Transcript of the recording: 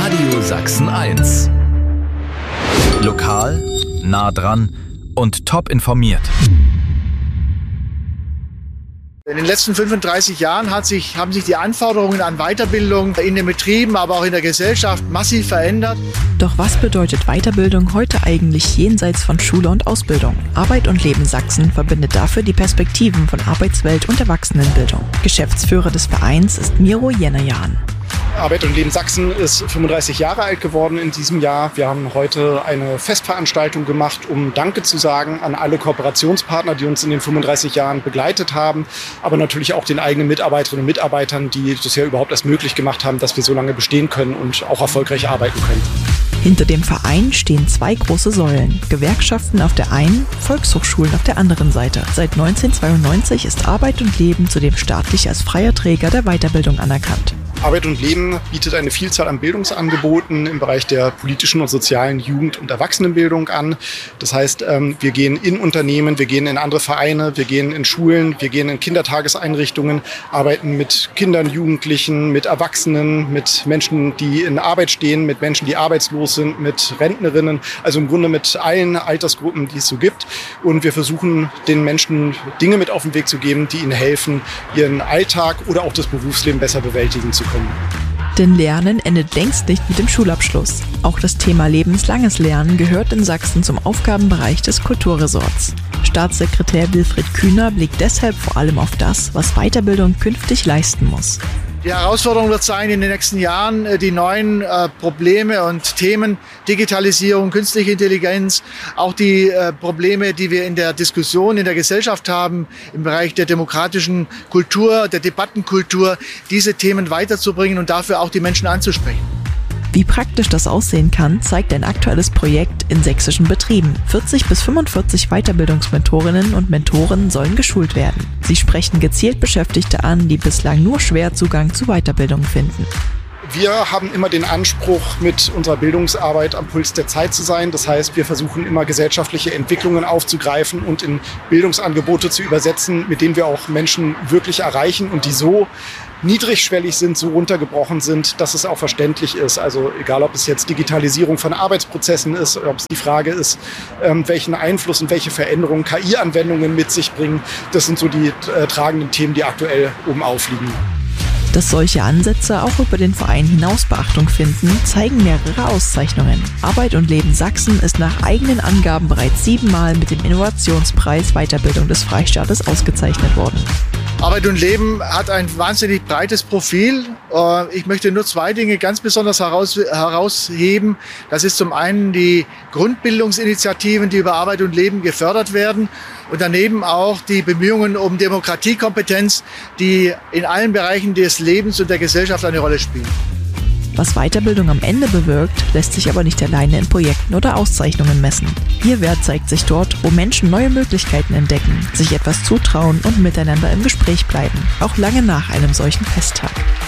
Radio Sachsen 1. Lokal, nah dran und top informiert. In den letzten 35 Jahren haben sich die Anforderungen an Weiterbildung in den Betrieben, aber auch in der Gesellschaft massiv verändert. Doch was bedeutet Weiterbildung heute eigentlich jenseits von Schule und Ausbildung? Arbeit und Leben Sachsen verbindet dafür die Perspektiven von Arbeitswelt und Erwachsenenbildung. Geschäftsführer des Vereins ist Miro Jennejan. Arbeit und Leben Sachsen ist 35 Jahre alt geworden in diesem Jahr. Wir haben heute eine Festveranstaltung gemacht, um Danke zu sagen an alle Kooperationspartner, die uns in den 35 Jahren begleitet haben, aber natürlich auch den eigenen Mitarbeiterinnen und Mitarbeitern, die das ja überhaupt erst möglich gemacht haben, dass wir so lange bestehen können und auch erfolgreich arbeiten können. Hinter dem Verein stehen zwei große Säulen. Gewerkschaften auf der einen, Volkshochschulen auf der anderen Seite. Seit 1992 ist Arbeit und Leben zudem staatlich als freier Träger der Weiterbildung anerkannt. Arbeit und Leben bietet eine Vielzahl an Bildungsangeboten im Bereich der politischen und sozialen Jugend- und Erwachsenenbildung an. Das heißt, wir gehen in Unternehmen, wir gehen in andere Vereine, wir gehen in Schulen, wir gehen in Kindertageseinrichtungen, arbeiten mit Kindern, Jugendlichen, mit Erwachsenen, mit Menschen, die in Arbeit stehen, mit Menschen, die arbeitslos sind, mit Rentnerinnen, also im Grunde mit allen Altersgruppen, die es so gibt. Und wir versuchen, den Menschen Dinge mit auf den Weg zu geben, die ihnen helfen, ihren Alltag oder auch das Berufsleben besser bewältigen zu können. Denn Lernen endet längst nicht mit dem Schulabschluss. Auch das Thema lebenslanges Lernen gehört in Sachsen zum Aufgabenbereich des Kulturresorts. Staatssekretär Wilfried Kühner blickt deshalb vor allem auf das, was Weiterbildung künftig leisten muss. Die Herausforderung wird sein, in den nächsten Jahren die neuen Probleme und Themen, Digitalisierung, künstliche Intelligenz, auch die Probleme, die wir in der Diskussion in der Gesellschaft haben, im Bereich der demokratischen Kultur, der Debattenkultur, diese Themen weiterzubringen und dafür auch die Menschen anzusprechen. Wie praktisch das aussehen kann, zeigt ein aktuelles Projekt in sächsischen Betrieben. 40 bis 45 Weiterbildungsmentorinnen und Mentoren sollen geschult werden. Sie sprechen gezielt Beschäftigte an, die bislang nur schwer Zugang zu Weiterbildung finden. Wir haben immer den Anspruch, mit unserer Bildungsarbeit am Puls der Zeit zu sein. Das heißt, wir versuchen immer gesellschaftliche Entwicklungen aufzugreifen und in Bildungsangebote zu übersetzen, mit denen wir auch Menschen wirklich erreichen und die so niedrigschwellig sind, so runtergebrochen sind, dass es auch verständlich ist. Also egal, ob es jetzt Digitalisierung von Arbeitsprozessen ist, ob es die Frage ist, welchen Einfluss und welche Veränderungen KI-Anwendungen mit sich bringen. Das sind so die tragenden Themen, die aktuell oben aufliegen. Dass solche Ansätze auch über den Verein hinaus Beachtung finden, zeigen mehrere Auszeichnungen. Arbeit und Leben Sachsen ist nach eigenen Angaben bereits 7-mal mit dem Innovationspreis Weiterbildung des Freistaates ausgezeichnet worden. Arbeit und Leben hat ein wahnsinnig breites Profil. Ich möchte nur zwei Dinge ganz besonders herausheben. Das ist zum einen die Grundbildungsinitiativen, die über Arbeit und Leben gefördert werden. Und daneben auch die Bemühungen um Demokratiekompetenz, die in allen Bereichen des Lebens und der Gesellschaft eine Rolle spielen. Was Weiterbildung am Ende bewirkt, lässt sich aber nicht alleine in Projekten oder Auszeichnungen messen. Ihr Wert zeigt sich dort, wo Menschen neue Möglichkeiten entdecken, sich etwas zutrauen und miteinander im Gespräch bleiben, auch lange nach einem solchen Festtag.